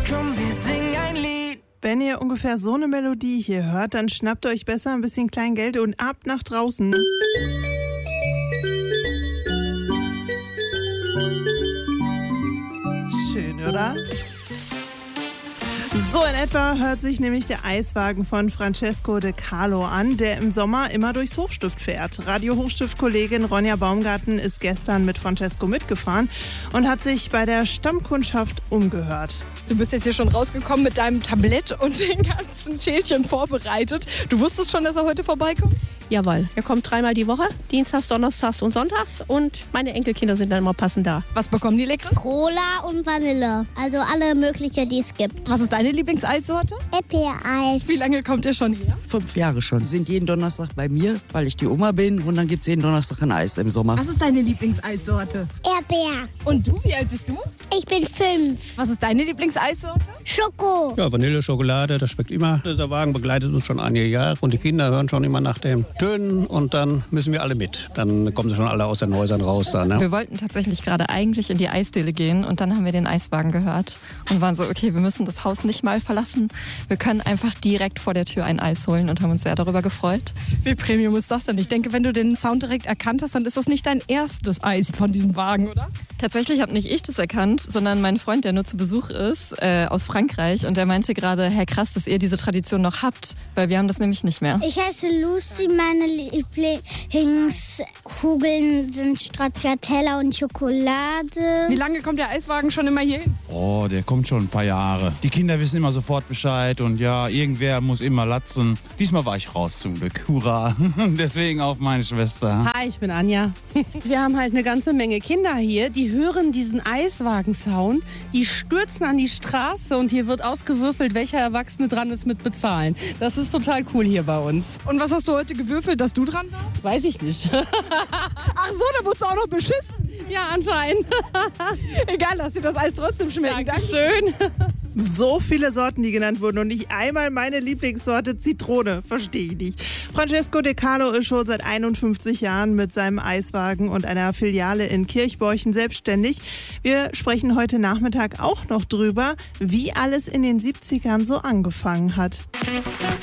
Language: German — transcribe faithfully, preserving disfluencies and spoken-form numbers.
Komm, wir singen ein Lied. Wenn ihr ungefähr so eine Melodie hier hört, dann schnappt euch besser ein bisschen Kleingeld und ab nach draußen. Schön, oder? So in etwa hört sich nämlich der Eiswagen von Francesco De Carlo an, der im Sommer immer durchs Hochstift fährt. Radio-Hochstift-Kollegin Ronja Baumgarten ist gestern mit Francesco mitgefahren und hat sich bei der Stammkundschaft umgehört. Du bist jetzt hier schon rausgekommen mit deinem Tablett und den ganzen Schälchen vorbereitet. Du wusstest schon, dass er heute vorbeikommt? Jawohl, er kommt dreimal die Woche, dienstags, donnerstags und sonntags und meine Enkelkinder sind dann immer passend da. Was bekommen die lecker? Cola und Vanille, also alle möglichen, die es gibt. Was ist deine Lieblingseissorte? Erdbeereis. Wie lange kommt ihr schon her? Fünf Jahre schon. Sie sind jeden Donnerstag bei mir, weil ich die Oma bin und dann gibt es jeden Donnerstag ein Eis im Sommer. Was ist deine Lieblingseissorte? Erdbeer. Und du, wie alt bist du? Ich bin fünf. Was ist deine Lieblingseissorte? Schoko. Ja, Vanille, Schokolade, das schmeckt immer. Der Wagen begleitet uns schon einige Jahre und die Kinder hören schon immer nach den Tönen und dann müssen wir alle mit. Dann kommen sie schon alle aus den Häusern raus. Da, ne? Wir wollten tatsächlich gerade eigentlich in die Eisdiele gehen und dann haben wir den Eiswagen gehört und waren so, okay, wir müssen das Haus nicht mal verlassen. Wir können einfach direkt vor der Tür ein Eis holen und haben uns sehr darüber gefreut. Wie Premium ist das denn? Ich denke, wenn du den Sound direkt erkannt hast, dann ist das nicht dein erstes Eis von diesem Wagen, oder? Tatsächlich habe nicht ich das erkannt, sondern mein Freund, der nur zu Besuch ist, äh, aus Frankreich. Und der meinte gerade, hey krass, dass ihr diese Tradition noch habt, weil wir haben das nämlich nicht mehr. Ich heiße Lucy, meine Lieblingskugeln sind Stracciatella und Schokolade. Wie lange kommt der Eiswagen schon immer hier hin? Oh, der kommt schon ein paar Jahre. Die Kinder wissen immer sofort Bescheid und ja, irgendwer muss immer latzen. Diesmal war ich raus zum Glück. Hurra. Deswegen auf meine Schwester. Hi, ich bin Anja. Wir haben halt eine ganze Menge Kinder hier, die hören diesen Eiswagen-Sound, die stürzen an die Straße und hier wird ausgewürfelt, welcher Erwachsene dran ist mit bezahlen. Das ist total cool hier bei uns. Und was hast du heute gewürfelt, dass du dran warst? Weiß ich nicht. Ach so, da wurdest du auch noch beschissen. Ja, anscheinend. Egal, lass dir das Eis trotzdem schmecken. Dankeschön. So viele Sorten, die genannt wurden und nicht einmal meine Lieblingssorte Zitrone. Verstehe ich nicht. Francesco De Carlo ist schon seit einundfünfzig Jahren mit seinem Eiswagen und einer Filiale in Kirchborchen selbstständig. Wir sprechen heute Nachmittag auch noch drüber, wie alles in den siebzigern so angefangen hat.